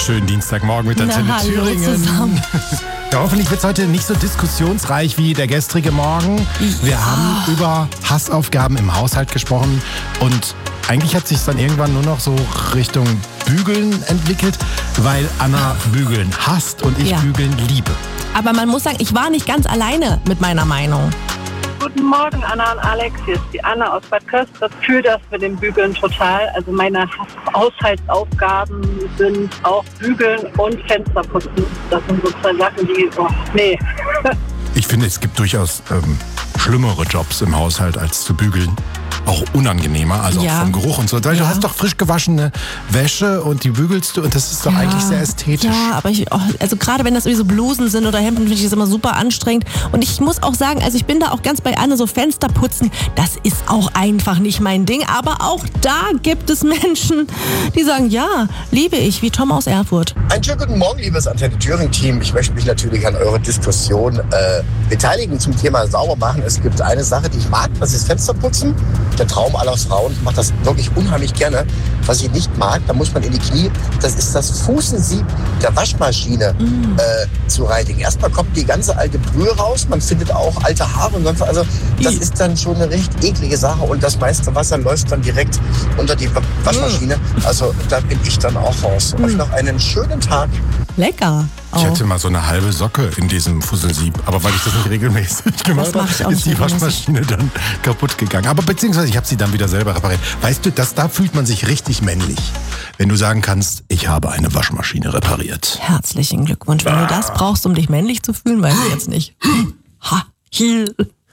Schönen Dienstagmorgen mit Antenne hallo Thüringen. Zusammen. Ja, hoffentlich wird es heute nicht so diskussionsreich wie der gestrige Morgen. Wir haben über Hassaufgaben im Haushalt gesprochen und eigentlich hat sich dann irgendwann nur noch so Richtung Bügeln entwickelt, weil Anna Bügeln hasst und ich Bügeln liebe. Aber man muss sagen, ich war nicht ganz alleine mit meiner Meinung. Guten Morgen, Anna und Alex. Hier ist die Anna aus Bad Köstritz. Ich fühle das mit dem Bügeln total. Also meine Haushaltsaufgaben sind auch Bügeln und Fensterputzen. Das sind so zwei Sachen, die... nee. Ich finde, es gibt durchaus schlimmere Jobs im Haushalt als zu bügeln. Auch unangenehmer, also auch vom Geruch und so. Weil du hast doch frisch gewaschene Wäsche und die bügelst du und das ist doch eigentlich sehr ästhetisch. Ja, aber also gerade wenn das irgendwie so Blusen sind oder Hemden, finde ich das immer super anstrengend. Und ich muss auch sagen, also ich bin da auch ganz bei Anne, so Fenster putzen, das ist auch einfach nicht mein Ding. Aber auch da gibt es Menschen, die sagen, ja, liebe ich, wie Tom aus Erfurt. Einen schönen guten Morgen, liebes Antenne Thüringen-Team. Ich möchte mich natürlich an eurer Diskussion beteiligen zum Thema Saubermachen. Es gibt eine Sache, die ich mag, das ist Fensterputzen. Der Traum aller Frauen. Ich mache das wirklich unheimlich gerne. Was ich nicht mag, da muss man in die Knie, das ist das Fußensieb der Waschmaschine zu reinigen. Erstmal kommt die ganze alte Brühe raus, man findet auch alte Haare und sonst was. Also das ist dann schon eine recht eklige Sache und das meiste Wasser läuft dann direkt unter die Waschmaschine. Also da bin ich dann auch raus. Euch noch einen schönen Tag. Lecker. Ich hatte mal so eine halbe Socke in diesem Fusselsieb, aber weil ich das nicht regelmäßig gemacht habe, ist die Waschmaschine dann kaputt gegangen. Aber beziehungsweise ich habe sie dann wieder selber repariert. Weißt du, da fühlt man sich richtig männlich, wenn du sagen kannst, ich habe eine Waschmaschine repariert. Herzlichen Glückwunsch. Wenn du das brauchst, um dich männlich zu fühlen, weiß ich jetzt nicht. Ha, hier.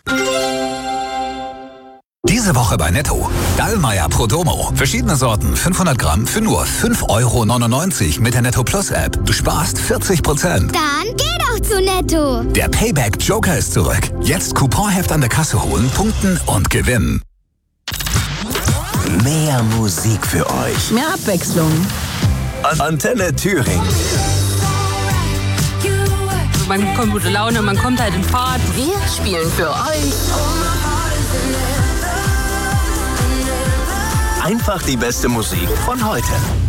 Diese Woche bei Netto. Dallmayr Pro Domo. Verschiedene Sorten, 500 Gramm für nur 5,99 € mit der Netto Plus App. Du sparst 40%. Dann geh doch zu Netto. Der Payback Joker ist zurück. Jetzt Couponheft an der Kasse holen, punkten und gewinnen. Mehr Musik für euch. Mehr Abwechslung. Antenne Thüringen. Man bekommt gute Laune, man kommt halt in Fahrt. Wir spielen für euch einfach die beste Musik von heute.